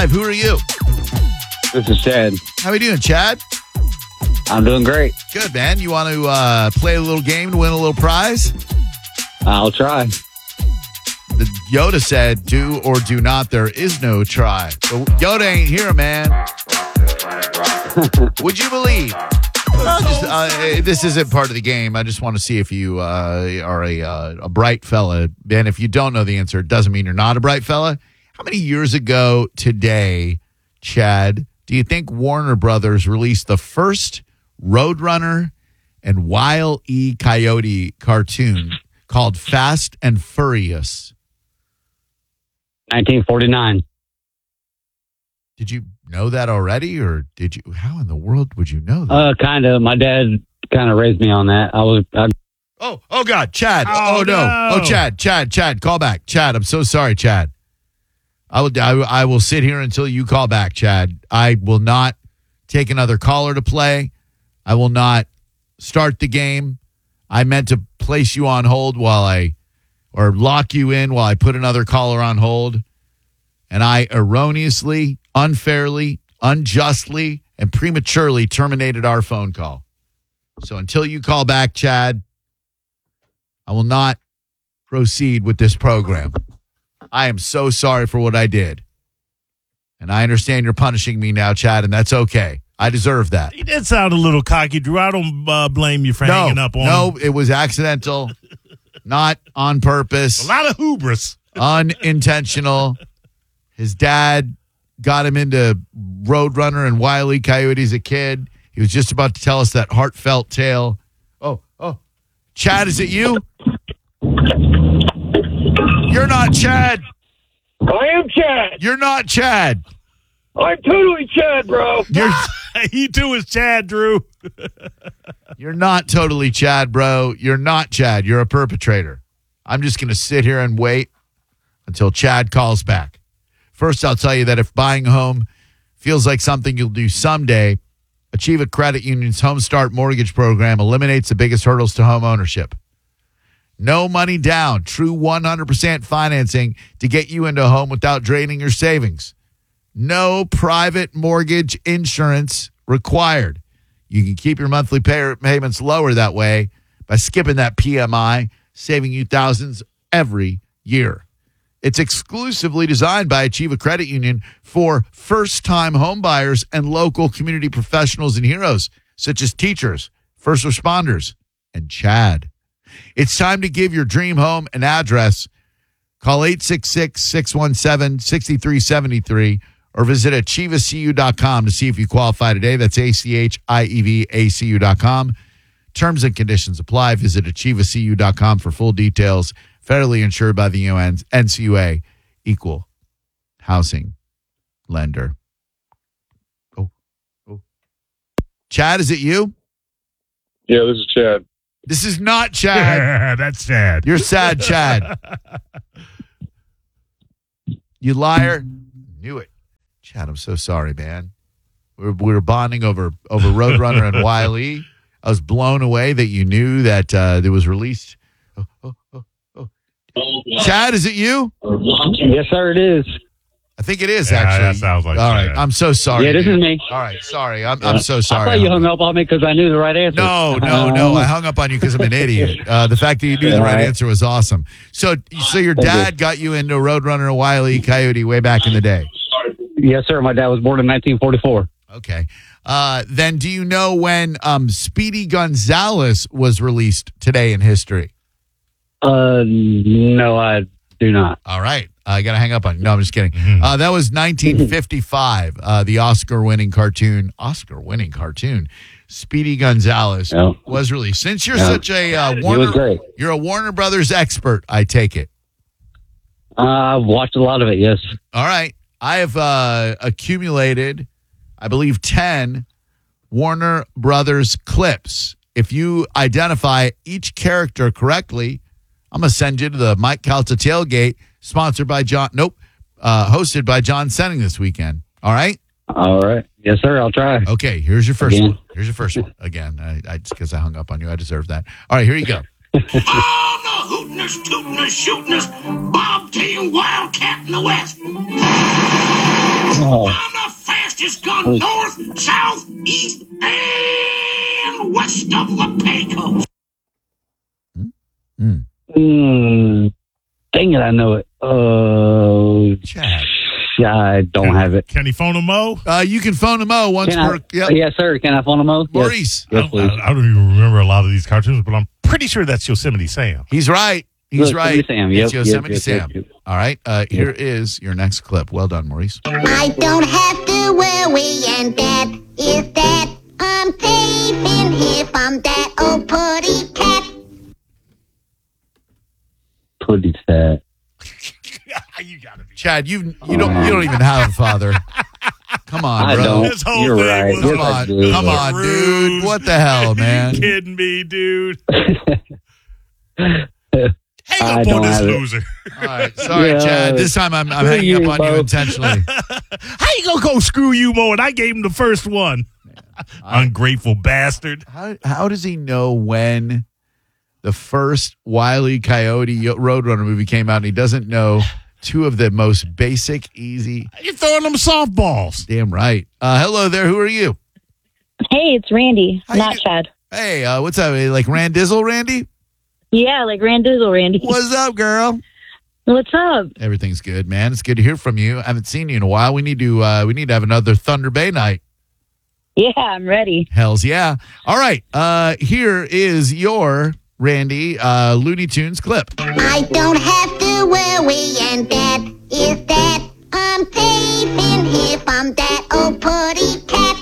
Who are you? This is Chad. How are you doing, Chad? I'm doing great. Good, man. You want to play a little game to win a little prize? I'll try. The Yoda said, do or do not. There is no try. But Yoda ain't here, man. Would you believe? This isn't part of the game. I just want to see if you are a bright fella. And if you don't know the answer, it doesn't mean you're not a bright fella. How many years ago today, Chad, do you think Warner Brothers released the first Roadrunner and Wile E. Coyote cartoon called Fast and Furious? 1949. Did you know that already, or did you? How in the world would you know that? Kind of. My dad kind of raised me on that. Oh God, Chad. Oh, No. Oh, Chad, call back. Chad, I'm so sorry, Chad. I will sit here until you call back, Chad. I will not take another caller to play. I will not start the game. I meant to place you on hold or lock you in while I put another caller on hold. And I erroneously, unfairly, unjustly, and prematurely terminated our phone call. So until you call back, Chad, I will not proceed with this program. I am so sorry for what I did. And I understand you're punishing me now, Chad, and that's okay. I deserve that. He did sound a little cocky, Drew. I don't blame you for hanging up on him. No, it was accidental, not on purpose. A lot of hubris. Unintentional. His dad got him into Roadrunner and Wile E. Coyote as a kid. He was just about to tell us that heartfelt tale. Oh. Chad, is it you? You're not Chad. I am Chad. You're not Chad. I'm totally Chad, bro. He too is Chad, Drew. You're not totally Chad, bro. You're not Chad. You're a perpetrator. I'm just going to sit here and wait until Chad calls back. First, I'll tell you that if buying a home feels like something you'll do someday, Achieva Credit Union's Home Start Mortgage Program eliminates the biggest hurdles to home ownership. No money down, true 100% financing to get you into a home without draining your savings. No private mortgage insurance required. You can keep your monthly payments lower that way by skipping that PMI, saving you thousands every year. It's exclusively designed by Achieva Credit Union for first-time home buyers and local community professionals and heroes, such as teachers, first responders, and Chad. It's time to give your dream home an address. Call 866-617-6373 or visit achievacu.com to see if you qualify today. That's ACHIEVACU.com. Terms and conditions apply. Visit achievacu.com for full details. Federally insured by the NCUA, equal housing lender. Oh. Chad, is it you? Yeah, this is Chad. This is not Chad. That's Chad. You're sad, Chad. You liar. Knew it. Chad, I'm so sorry, man. We were bonding over Roadrunner and Wile E. I was blown away that you knew that it was released. Oh. Chad, is it you? Yes, sir, it is. I think it is, actually. That sounds like all right. Chad. I'm so sorry. Yeah, this is me. All right. Sorry. I'm so sorry. I thought you hung up on me because I knew the right answer. No. I hung up on you because I'm an idiot. The fact that you knew the right answer was awesome. So your dad got you into Roadrunner and Wile E. Coyote way back in the day? Yes, sir. My dad was born in 1944. Okay. Then do you know when Speedy Gonzales was released today in history? No, I do not. All right. I got to hang up on you. No, I'm just kidding. That was 1955, the Oscar-winning cartoon, Speedy Gonzales was released. Since you're such a you're a Warner Brothers expert, I take it. I've watched a lot of it, yes. All right. I have accumulated, I believe, 10 Warner Brothers clips. If you identify each character correctly, I'm going to send you to the Mike Calta tailgate, hosted by John Senning this weekend. All right? All right. Yes, sir. I'll try. Okay, here's your first one. Here's your first one. Again, I just because I hung up on you, I deserve that. All right, here you go. All the hootin'ers, tootin'ers, shootin'ers, bobtail wildcat in the west. I'm the fastest gun north, south, east, and west of the Pecos. Dang it, I know it. Chad. I don't have it. Can he phone a Mo? You can phone him once per. Yep. Yes, sir. Can I phone him? Maurice. Yes, please. I don't even remember a lot of these cartoons, but I'm pretty sure that's Yosemite Sam. He's right. He's right. Yosemite Sam. Yep, It's Yosemite yep, Sam. yep. All right. Here is your next clip. Well done, Maurice. I don't have to worry, and that is that. I'm safe in here from that old putty cat. Putty cat. You gotta be. Chad, you don't even have a father. Come on, I bro. don't. This whole You're thing right. was Yes, Come I on, do. come on, dude. What the hell, man? You kidding me, dude? Hang I up on don't this have it. loser. All right, sorry, Yeah. Chad. This time I'm hanging up on you intentionally. How you gonna go screw you, Mo? And I gave him the first one. Ungrateful bastard. How does he know when the first Wile E. Coyote Roadrunner movie came out and he doesn't know two of the most basic, easy? You're throwing them softballs. Damn right. Hello there. Who are you? Hey, it's Randy, How you not do- Chad. Hey, what's up? Like Randizzle, Randy? Yeah, like Randizzle Randy. What's up, girl? What's up? Everything's good, man. It's good to hear from you. I haven't seen you in a while. We need to have another Thunder Bay night. Yeah, I'm ready. Hells yeah. All right. Here is your Randy Looney Tunes clip. I don't have to worry, and that is that. I'm safe in here from that old putty cat.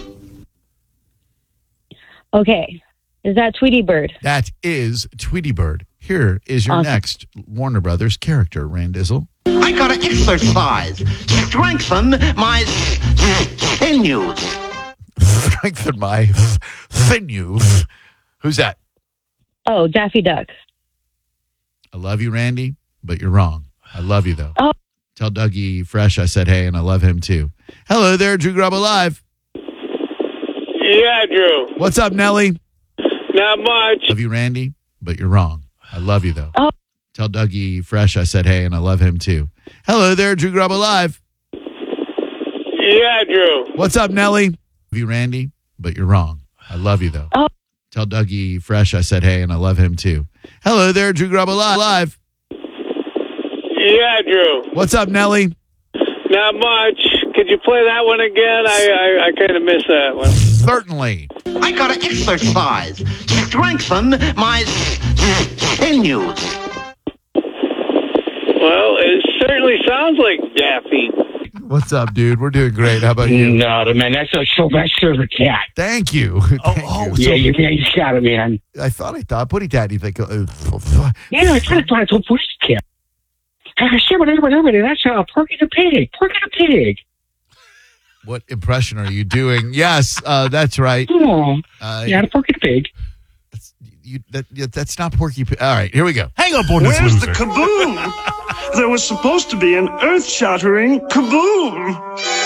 Okay, is that Tweety Bird? That is Tweety Bird. Here is your Awesome. next Warner Brothers character, Randizzle. I gotta exercise, strengthen my sinews. Strengthen my sinews. Who's that? Oh, Daffy Duck. I love you, Randy, but you're wrong. I love you, though. Oh. Tell Dougie Fresh I said hey, and I love him, too. Hello there, Drew Grub Alive. Yeah, Drew. What's up, Nelly? Not much. Love you, Randy, but you're wrong. I love you, though. Oh. Tell Dougie Fresh I said hey, and I love him, too. Hello there, Drew Grub Alive. Yeah, Drew. What's up, Nelly? Love you, Randy, but you're wrong. I love you, though. Oh. Tell Dougie Fresh I said hey, and I love him, too. Hello there, Drew Grub Alive. Yeah, Drew. What's up, Nelly? Not much. Could you play that one again? I kind of missed that one. Certainly. I gotta exercise, strengthen my sinews. Well, it certainly sounds like Daffy. What's up, dude? We're doing great. How about you? No, man, that's a Sylvester cat. Thank you. Thank you. Yeah, you got it, man. I thought Putty Tat. You think? Yeah, I kind of thought it was a pussy cat. That's Porky the Pig. Porky the Pig. What impression are you doing? Yes, that's right. Oh, yeah, the Porky the Pig. That's not Porky. All right, here we go. Hang up on this Where's loser. the kaboom? There was supposed to be an earth-shattering kaboom.